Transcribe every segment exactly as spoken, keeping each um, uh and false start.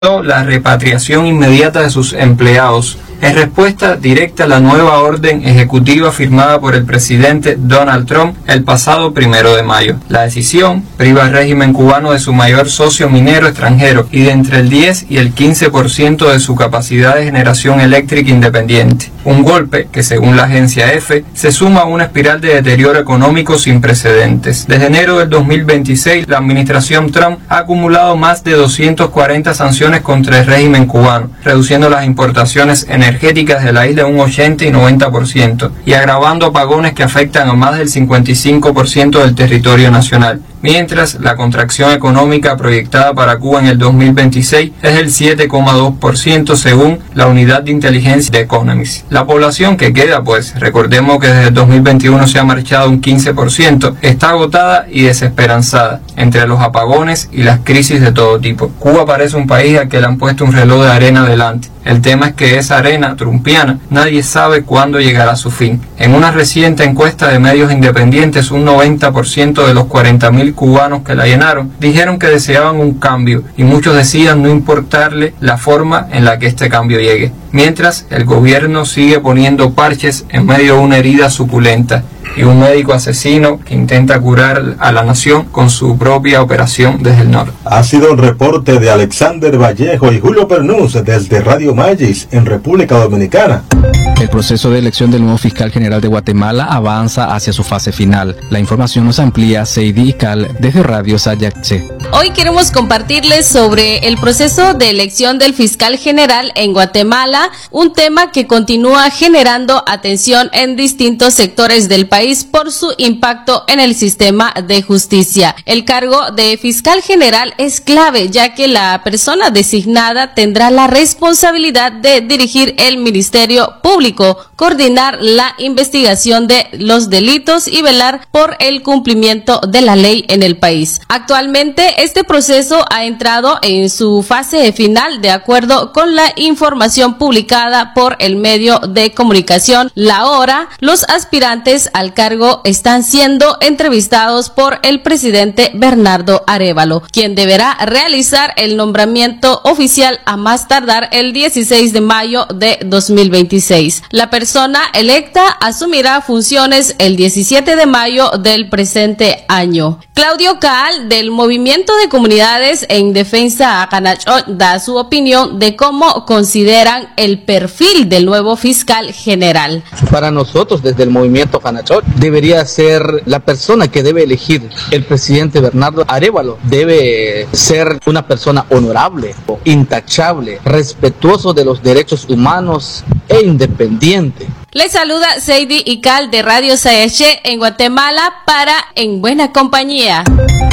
la repatriación inmediata de sus empleados en respuesta directa a la nueva orden ejecutiva firmada por el presidente Donald Trump el pasado primero de mayo. La decisión priva al régimen cubano de su mayor socio minero extranjero y de entre el diez y el quince por ciento de su capacidad de generación eléctrica independiente. Un golpe que, según la agencia EFE, se suma a una espiral de deterioro económico sin precedentes. Desde enero del dos mil veintiséis, la administración Trump ha acumulado más de doscientas cuarenta sanciones contra el régimen cubano, reduciendo las importaciones energéticas energéticas de la isla un ochenta y noventa por ciento y agravando apagones que afectan a más del cincuenta y cinco por ciento del territorio nacional, mientras la contracción económica proyectada para Cuba en el dos mil veintiséis es del siete coma dos por ciento según la unidad de inteligencia de Economist. La población que queda, pues recordemos que desde el dos mil veintiuno se ha marchado un quince por ciento, está agotada y desesperanzada entre los apagones y las crisis de todo tipo. Cuba parece un país al que le han puesto un reloj de arena delante. El tema es que esa arena trumpiana nadie sabe cuándo llegará a su fin. En una reciente encuesta de medios independientes, un noventa por ciento de los cuarenta mil cubanos que la llenaron dijeron que deseaban un cambio y muchos decían no importarle la forma en la que este cambio llegue. Mientras, el gobierno sigue poniendo parches en medio de una herida suculenta y un médico asesino que intenta curar a la nación con su propia operación desde el norte. Ha sido un reporte de Alexander Vallejo y Julio Pernús desde Radio Magis en República Dominicana. El proceso de elección del nuevo fiscal general de Guatemala avanza hacia su fase final. La información nos amplía Seidi Ical desde Radio Sayache. Hoy queremos compartirles sobre el proceso de elección del fiscal general en Guatemala, un tema que continúa generando atención en distintos sectores del país por su impacto en el sistema de justicia. El cargo de fiscal general es clave, ya que la persona designada tendrá la responsabilidad de dirigir el Ministerio Público, coordinar la investigación de los delitos y velar por el cumplimiento de la ley en el país. Actualmente, este proceso ha entrado en su fase final de acuerdo con la información publicada por el medio de comunicación La Hora. Los aspirantes al cargo están siendo entrevistados por el presidente Bernardo Arévalo, quien deberá realizar el nombramiento oficial a más tardar el dieciséis de mayo de dos mil veintiséis. La persona electa asumirá funciones el diecisiete de mayo del presente año. Claudio Caal, del Movimiento de Comunidades en Defensa a Canachot, da su opinión de cómo consideran el perfil del nuevo fiscal general. Para nosotros, desde el Movimiento Canachot, debería ser la persona que debe elegir el presidente Bernardo Arévalo. Debe ser una persona honorable, intachable, respetuoso de los derechos humanos e independiente. Les saluda Seidi Ical de Radio Sayache en Guatemala para En Buena Compañía.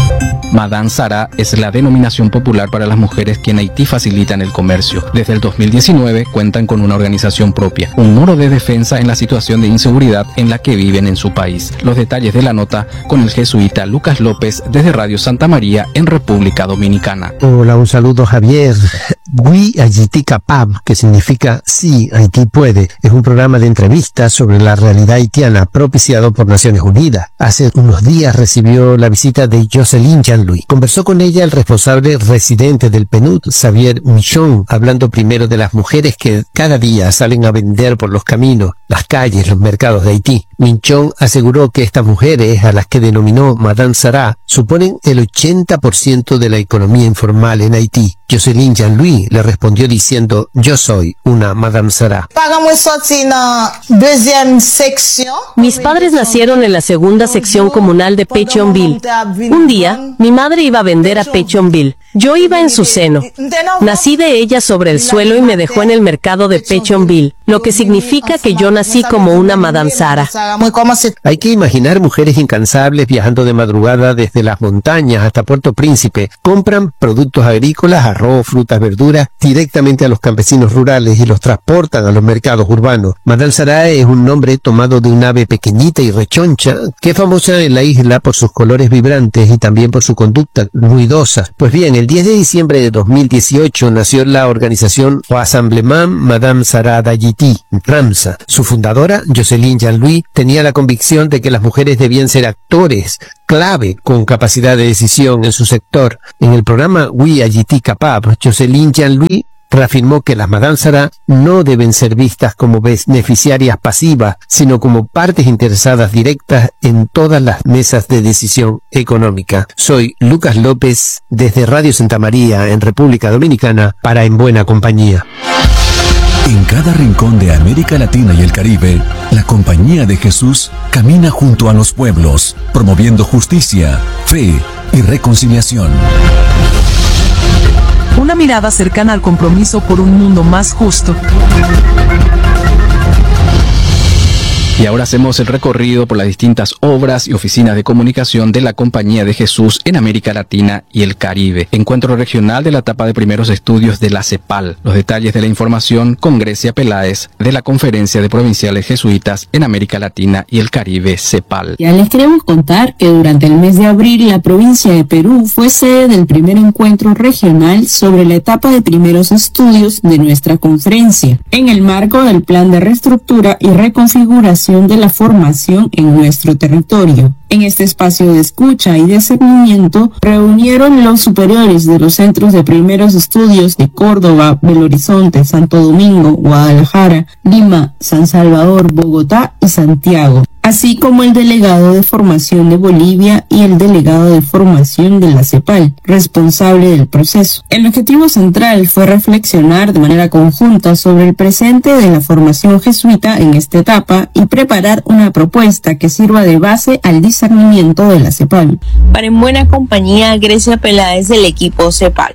Madame Sara es la denominación popular para las mujeres que en Haití facilitan el comercio. Desde el dos mil diecinueve cuentan con una organización propia, un muro de defensa en la situación de inseguridad en la que viven en su país. Los detalles de la nota con el jesuita Lucas López desde Radio Santa María en República Dominicana. Hola, un saludo Javier. Oui Haïti capable, que significa sí, Haití puede, es un programa de entrevistas sobre la realidad haitiana propiciado por Naciones Unidas. Hace unos días recibió la visita de Jocelyn Jean-Louis. Conversó con ella el responsable residente del P N U D, Xavier Michon, hablando primero de las mujeres que cada día salen a vender por los caminos, las calles, los mercados de Haití. Michon aseguró que estas mujeres, a las que denominó Madame Sara, suponen el ochenta por ciento de la economía informal en Haití. Jocelyn Jean-Louis le respondió diciendo: yo soy una Madame Sara. Mis padres nacieron en la segunda sección comunal de Pétionville. Un día, mi madre iba a vender a Pétionville. Yo iba en su seno. Nací de ella sobre el suelo y me dejó en el mercado de Pétionville, lo que significa que yo nací como una Madame Sara. Hay que imaginar mujeres incansables viajando de madrugada desde las montañas hasta Puerto Príncipe. Compran productos agrícolas, arroz, frutas, verduras, directamente a los campesinos rurales y los transportan a los mercados urbanos. Madame Sara es un nombre tomado de un ave pequeñita y rechoncha que es famosa en la isla por sus colores vibrantes y también por su conducta ruidosa. Pues bien, el diez de diciembre de dos mil dieciocho nació la organización Rassemblement Madame Sara Dayiti, RAMSA. Su fundadora, Jocelyn Jean-Louis, tenía la convicción de que las mujeres debían ser actores clave con capacidad de decisión en su sector. En el programa Oui Agiti Capable, Jocelyn Jean-Louis reafirmó que las Madame Sara no deben ser vistas como beneficiarias pasivas, sino como partes interesadas directas en todas las mesas de decisión económica. Soy Lucas López, desde Radio Santa María, en República Dominicana, para En Buena Compañía. En cada rincón de América Latina y el Caribe, la Compañía de Jesús camina junto a los pueblos, promoviendo justicia, fe y reconciliación. Una mirada cercana al compromiso por un mundo más justo. Y ahora hacemos el recorrido por las distintas obras y oficinas de comunicación de la Compañía de Jesús en América Latina y el Caribe. Encuentro regional de la etapa de primeros estudios de la CEPAL. Los detalles de la información con Grecia Peláez de la Conferencia de Provinciales Jesuitas en América Latina y el Caribe, CEPAL. Ya les queremos contar que durante el mes de abril la provincia de Perú fue sede del primer encuentro regional sobre la etapa de primeros estudios de nuestra conferencia, en el marco del Plan de Reestructura y Reconfiguración de la formación en nuestro territorio. En este espacio de escucha y de seguimiento reunieron los superiores de los centros de primeros estudios de Córdoba, Belo Horizonte, Santo Domingo, Guadalajara, Lima, San Salvador, Bogotá y Santiago, así como el delegado de formación de Bolivia y el delegado de formación de la CEPAL, responsable del proceso. El objetivo central fue reflexionar de manera conjunta sobre el presente de la formación jesuita en esta etapa y preparar una propuesta que sirva de base al discernimiento de la CEPAL. Para En Buena Compañía, Grecia Peláez del equipo CEPAL.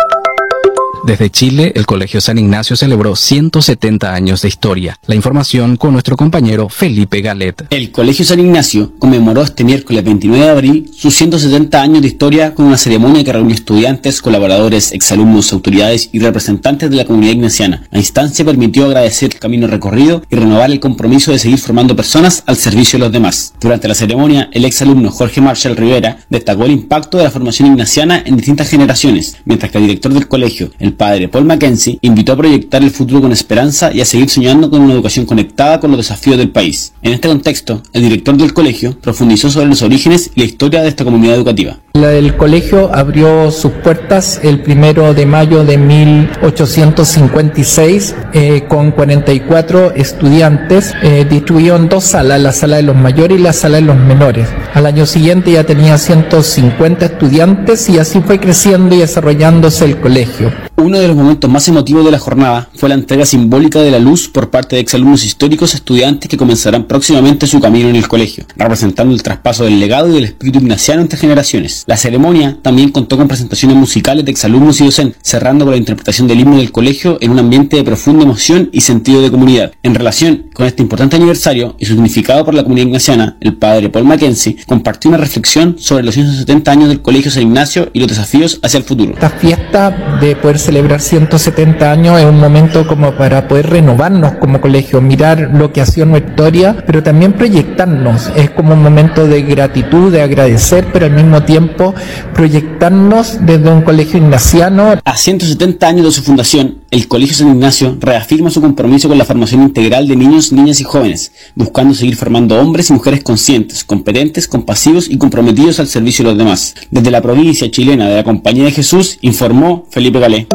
Desde Chile, el Colegio San Ignacio celebró ciento setenta años de historia. La información con nuestro compañero Felipe Galet. El Colegio San Ignacio conmemoró este miércoles veintinueve de abril sus ciento setenta años de historia con una ceremonia que reunió estudiantes, colaboradores, exalumnos, autoridades y representantes de la comunidad ignaciana. La instancia permitió agradecer el camino recorrido y renovar el compromiso de seguir formando personas al servicio de los demás. Durante la ceremonia, el exalumno Jorge Marshall Rivera destacó el impacto de la formación ignaciana en distintas generaciones, mientras que el director del colegio, el padre Paul Mackenzie, invitó a proyectar el futuro con esperanza y a seguir soñando con una educación conectada con los desafíos del país. En este contexto, el director del colegio profundizó sobre los orígenes y la historia de esta comunidad educativa. El colegio abrió sus puertas el primero de mayo de mil ochocientos cincuenta y seis eh, con cuarenta y cuatro estudiantes, eh, distribuido en dos salas, la sala de los mayores y la sala de los menores. Al año siguiente ya tenía ciento cincuenta estudiantes y así fue creciendo y desarrollándose el colegio. Uno de los momentos más emotivos de la jornada fue la entrega simbólica de la luz por parte de exalumnos históricos estudiantes que comenzarán próximamente su camino en el colegio, representando el traspaso del legado y del espíritu ignaciano entre generaciones. La ceremonia también contó con presentaciones musicales de exalumnos y docentes, cerrando con la interpretación del himno del colegio en un ambiente de profunda emoción y sentido de comunidad. En relación con este importante aniversario y su significado por la comunidad ignaciana, el padre Paul Mackenzie compartió una reflexión sobre los ciento setenta años del Colegio San Ignacio y los desafíos hacia el futuro. Esta fiesta de poder celebrar ciento setenta años es un momento como para poder renovarnos como colegio, mirar lo que ha sido nuestra historia, pero también proyectarnos. Es como un momento de gratitud, de agradecer, pero al mismo tiempo proyectarnos desde un colegio ignaciano. A ciento setenta años de su fundación, el Colegio San Ignacio reafirma su compromiso con la formación integral de niños, niñas y jóvenes, buscando seguir formando hombres y mujeres conscientes, competentes, compasivos y comprometidos al servicio de los demás. Desde la provincia chilena de la Compañía de Jesús, informó Felipe Galé.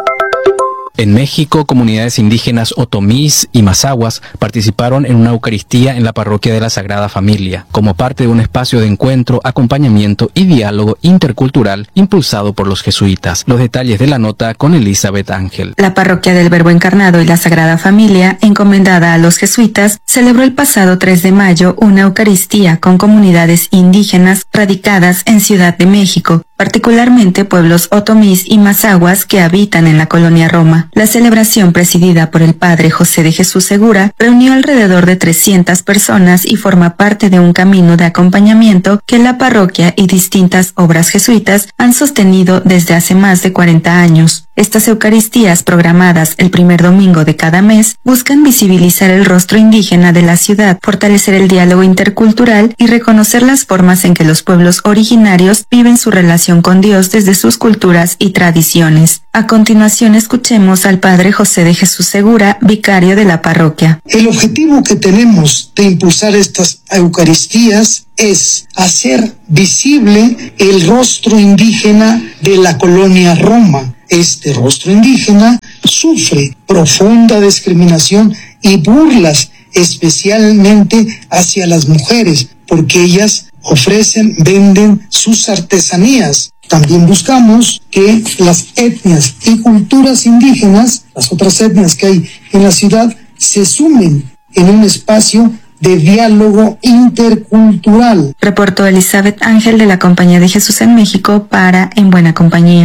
En México, comunidades indígenas otomís y mazahuas participaron en una Eucaristía en la parroquia de la Sagrada Familia, como parte de un espacio de encuentro, acompañamiento y diálogo intercultural impulsado por los jesuitas. Los detalles de la nota con Elizabeth Ángel. La parroquia del Verbo Encarnado y la Sagrada Familia, encomendada a los jesuitas, celebró el pasado tres de mayo una Eucaristía con comunidades indígenas radicadas en Ciudad de México, particularmente pueblos otomís y mazahuas que habitan en la colonia Roma. La celebración, presidida por el padre José de Jesús Segura, reunió alrededor de trescientas personas y forma parte de un camino de acompañamiento que la parroquia y distintas obras jesuitas han sostenido desde hace más de cuarenta años. Estas Eucaristías, programadas el primer domingo de cada mes, buscan visibilizar el rostro indígena de la ciudad, fortalecer el diálogo intercultural y reconocer las formas en que los pueblos originarios viven su relación relación con Dios desde sus culturas y tradiciones. A continuación escuchemos al Padre José de Jesús Segura, vicario de la parroquia. El objetivo que tenemos de impulsar estas Eucaristías es hacer visible el rostro indígena de la colonia Roma. Este rostro indígena sufre profunda discriminación y burlas, especialmente hacia las mujeres, porque ellas ofrecen, venden sus artesanías. También buscamos que las etnias y culturas indígenas, las otras etnias que hay en la ciudad, se sumen en un espacio de diálogo intercultural. Reportó Elizabeth Ángel de la Compañía de Jesús en México para En Buena Compañía.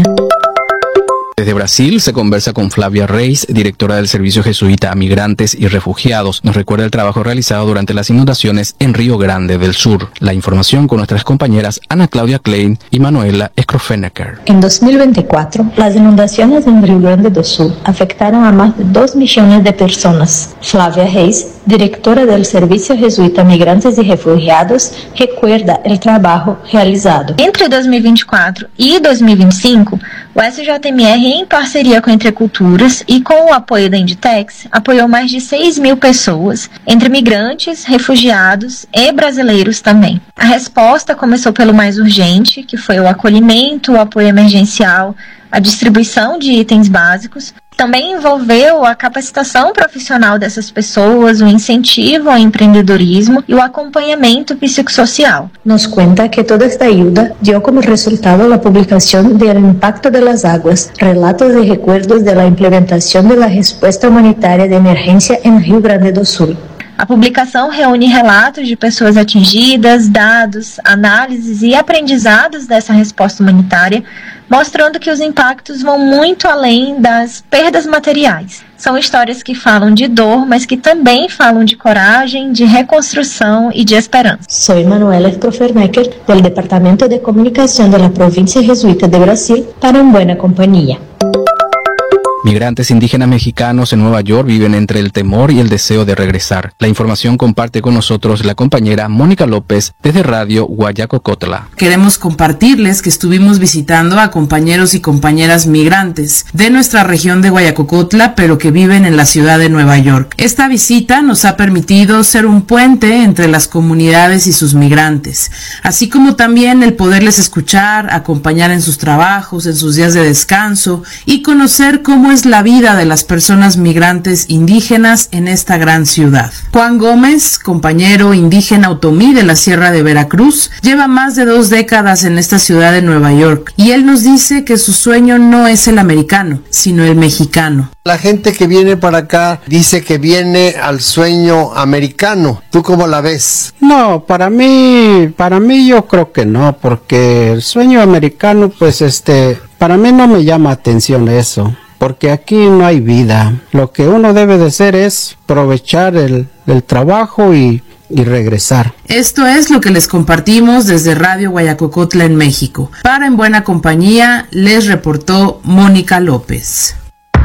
Desde Brasil se conversa con Flavia Reis, directora del Servicio Jesuita a Migrantes y Refugiados. Nos recuerda el trabajo realizado durante las inundaciones en Río Grande del Sur. La información con nuestras compañeras Ana Claudia Klein y Manuela Scrofenecker. En dos mil veinticuatro, las inundaciones en Río Grande do Sul afectaron a más de dos millones de personas. Flavia Reis, directora del Servicio Jesuita a Migrantes y Refugiados, recuerda el trabajo realizado. Entre dois mil e vinte e quatro e dois mil e vinte e cinco, o S J M R, em parceria com Entre Culturas e com o apoio da Inditex, apoiou mais de seis mil pessoas, entre migrantes, refugiados e brasileiros também. A resposta começou pelo mais urgente, que foi o acolhimento, o apoio emergencial, a distribuição de itens básicos. Também envolveu a capacitação profissional dessas pessoas, o incentivo ao empreendedorismo e o acompanhamento psicossocial. Nos cuenta que toda esta ayuda dio como resultado la publicación del impacto de las aguas, relatos y recuerdos de la implementación de la respuesta humanitaria de emergencia en Rio Grande do Sul. A publicação reúne relatos de pessoas atingidas, dados, análises e aprendizados dessa resposta humanitária, mostrando que os impactos vão muito além das perdas materiais. São histórias que falam de dor, mas que também falam de coragem, de reconstrução e de esperança. Soy Manuela Scrofenecker, del Departamento de Comunicación de la Provincia Jesuita de Brasil, para En Buena Compañía. Migrantes indígenas mexicanos en Nueva York viven entre el temor y el deseo de regresar. La información comparte con nosotros la compañera Mónica López desde Radio Guayacocotla. Queremos compartirles que estuvimos visitando a compañeros y compañeras migrantes de nuestra región de Guayacocotla, pero que viven en la ciudad de Nueva York. Esta visita nos ha permitido ser un puente entre las comunidades y sus migrantes, así como también el poderles escuchar, acompañar en sus trabajos, en sus días de descanso y conocer cómo es la vida de las personas migrantes indígenas en esta gran ciudad. Juan Gómez, compañero indígena otomí de la Sierra de Veracruz, lleva más de dos décadas en esta ciudad de Nueva York y él nos dice que su sueño no es el americano, sino el mexicano. La gente que viene para acá dice que viene al sueño americano. ¿Tú cómo la ves? No, para mí, para mí yo creo que no, porque el sueño americano, pues este, para mí no me llama atención eso. Porque aquí no hay vida. Lo que uno debe de hacer es aprovechar el, el trabajo y, y regresar. Esto es lo que les compartimos desde Radio Guayacocotla en México. Para En Buena Compañía les reportó Mónica López.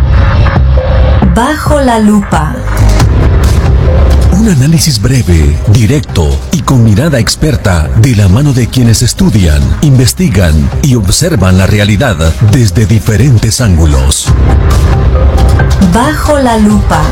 Bajo la lupa. Un análisis breve, directo y con mirada experta de la mano de quienes estudian, investigan y observan la realidad desde diferentes ángulos. Bajo la lupa.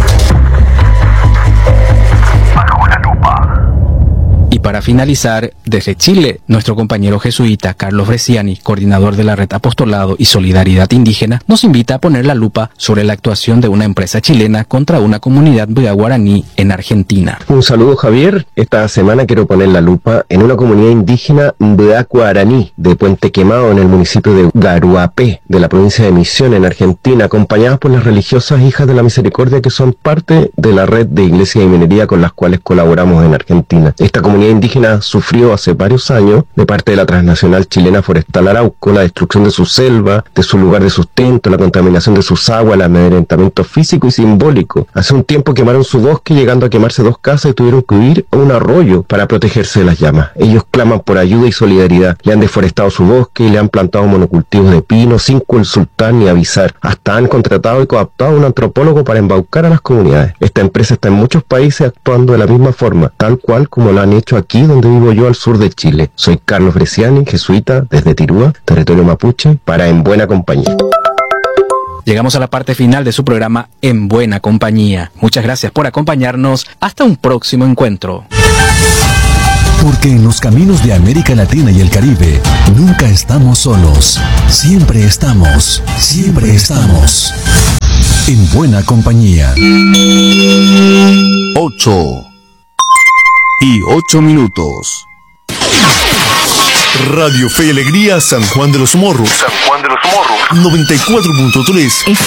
Y para finalizar, desde Chile, nuestro compañero jesuita Carlos Bresciani, coordinador de la Red Apostolado y Solidaridad Indígena, nos invita a poner la lupa sobre la actuación de una empresa chilena contra una comunidad Mbea guaraní en Argentina. Un saludo, Javier. Esta semana quiero poner la lupa en una comunidad indígena Mbea guaraní de Puente Quemado en el municipio de Garuapé, de la provincia de Misiones en Argentina, acompañadas por las religiosas Hijas de la Misericordia que son parte de la red de iglesias y minería con las cuales colaboramos en Argentina. Esta comunidad indígena sufrió hace varios años de parte de la transnacional chilena Forestal Arauco la destrucción de su selva, de su lugar de sustento, la contaminación de sus aguas, el amedrentamiento físico y simbólico. Hace un tiempo quemaron su bosque, llegando a quemarse dos casas y tuvieron que huir a un arroyo para protegerse de las llamas. Ellos claman por ayuda y solidaridad. Le han deforestado su bosque y le han plantado monocultivos de pino sin consultar ni avisar. Hasta han contratado y cooptado a un antropólogo para embaucar a las comunidades. Esta empresa está en muchos países actuando de la misma forma, tal cual como lo han hecho aquí donde vivo yo al sur sur de Chile. Soy Carlos Bresciani, jesuita, desde Tirúa, territorio mapuche, para En Buena Compañía. Llegamos a la parte final de su programa En Buena Compañía. Muchas gracias por acompañarnos. Hasta un próximo encuentro. Porque en los caminos de América Latina y el Caribe nunca estamos solos. Siempre estamos, siempre estamos en buena compañía. Ocho y ocho minutos. Radio Fe y Alegría San Juan de los Morros. San Juan de los Morros. noventa y cuatro punto tres.